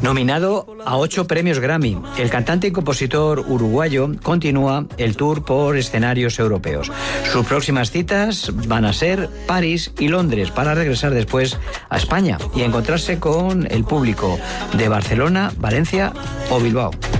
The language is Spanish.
Nominado a 8 premios Grammy, el cantante y compositor uruguayo continúa el tour por escenarios europeos. Sus próximas citas van a ser París y Londres, para regresar después a España y encontrarse con el público de Barcelona, Valencia o Bilbao.